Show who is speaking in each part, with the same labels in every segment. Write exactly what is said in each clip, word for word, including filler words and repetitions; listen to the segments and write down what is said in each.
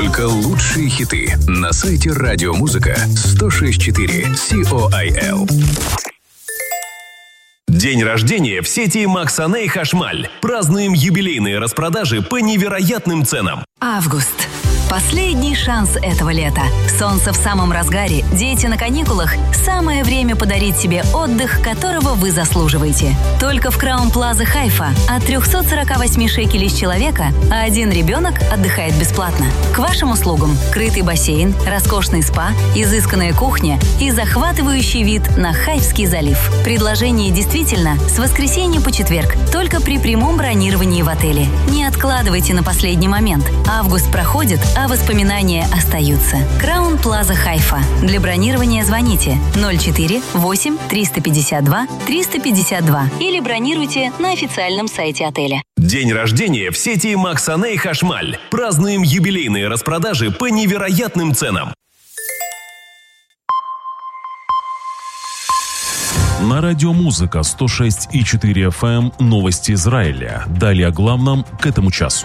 Speaker 1: Только лучшие хиты на сайте Радиомузыка сто шесть четыре Сиол.
Speaker 2: День рождения в сети Максане и Хашмаль. Празднуем юбилейные распродажи по невероятным ценам.
Speaker 3: Август. Последний шанс этого лета. Солнце в самом разгаре, дети на каникулах. Самое время подарить себе отдых, которого вы заслуживаете. Только в Краун Плаза Хайфа от триста сорок восемь шекелей с человека, а один ребенок отдыхает бесплатно. К вашим услугам крытый бассейн, роскошный спа, изысканная кухня и захватывающий вид на Хайфский залив. Предложение действительно с воскресенья по четверг, только при прямом бронировании в отеле. Не откладывайте на последний момент. Август проходит, а воспоминания остаются. Краун Плаза Хайфа. Для бронирования звоните ноль четыре восемь триста пятьдесят два триста пятьдесят два или бронируйте на официальном сайте отеля.
Speaker 2: День рождения в сети Максане и Хашмаль. Празднуем юбилейные распродажи по невероятным ценам.
Speaker 4: На Радиомузыка сто шесть и четыре эф эм новости Израиля. Далее о главном к этому часу.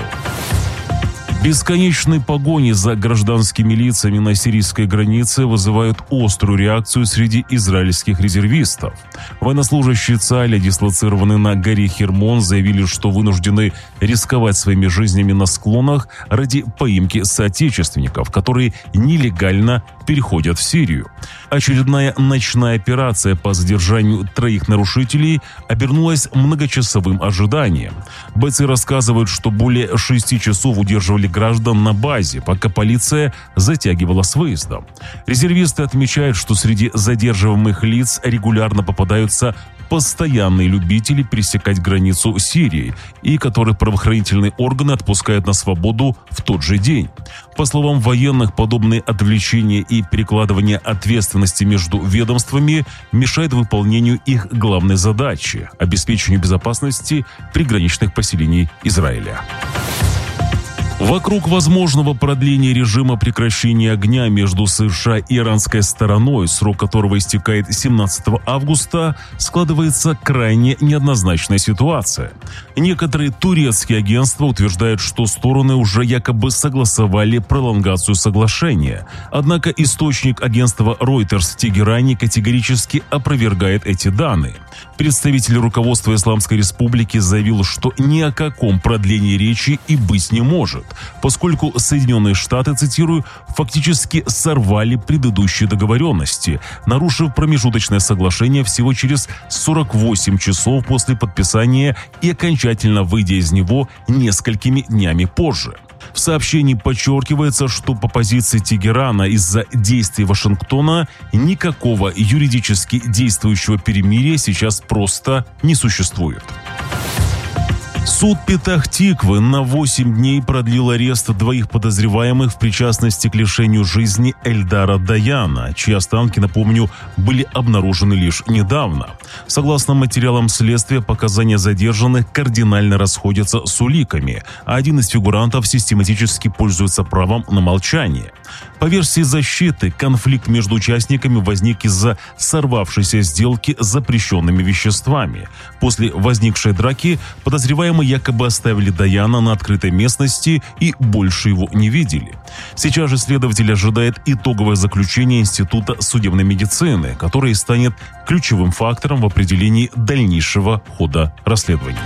Speaker 4: Бесконечные погони за гражданскими лицами на сирийской границе вызывают острую реакцию среди израильских резервистов. Военнослужащие ЦАЛя, дислоцированные на горе Хермон, заявили, что вынуждены рисковать своими жизнями на склонах ради поимки соотечественников, которые нелегально переходят в Сирию. Очередная ночная операция по задержанию троих нарушителей обернулась многочасовым ожиданием. Бойцы рассказывают, что более шести часов удерживали граждан на базе, пока полиция затягивала с выездом. Резервисты отмечают, что среди задерживаемых лиц регулярно попадаются постоянные любители пересекать границу Сирии и которых правоохранительные органы отпускают на свободу в тот же день. По словам военных, подобные отвлечения и перекладывание ответственности между ведомствами мешает выполнению их главной задачи – обеспечению безопасности приграничных поселений Израиля. Вокруг возможного продления режима прекращения огня между США и иранской стороной, срок которого истекает семнадцатого августа, складывается крайне неоднозначная ситуация. Некоторые турецкие агентства утверждают, что стороны уже якобы согласовали пролонгацию соглашения. Однако источник агентства Reuters в Тегеране категорически опровергает эти данные. Представитель руководства Исламской Республики заявил, что ни о каком продлении речи и быть не может, поскольку Соединенные Штаты, цитирую, фактически сорвали предыдущие договоренности, нарушив промежуточное соглашение всего через сорок восемь часов после подписания и окончательно выйдя из него несколькими днями позже. В сообщении подчеркивается, что по позиции Тегерана из-за действий Вашингтона никакого юридически действующего перемирия сейчас просто не существует. Суд Петах-Тиквы на восемь дней продлил арест двоих подозреваемых в причастности к лишению жизни Эльдара Даяна, чьи останки, напомню, были обнаружены лишь недавно. Согласно материалам следствия, показания задержанных кардинально расходятся с уликами, а один из фигурантов систематически пользуется правом на молчание. По версии защиты, конфликт между участниками возник из-за сорвавшейся сделки с запрещенными веществами. После возникшей драки подозреваемые якобы оставили Даяна на открытой местности и больше его не видели. Сейчас же следователь ожидает итоговое заключение Института судебной медицины, которое станет ключевым фактором в определении дальнейшего хода расследования.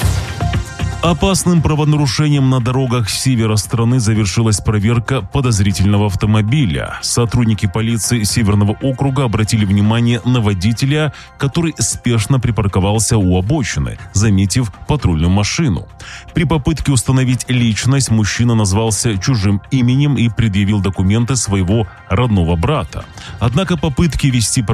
Speaker 4: Опасным правонарушением на дорогах севера страны завершилась проверка подозрительного автомобиля. Сотрудники полиции Северного округа обратили внимание на водителя, который спешно припарковался у обочины, заметив патрульную машину. При попытке установить личность мужчина назвался чужим именем и предъявил документы своего родного брата. Однако попытки вести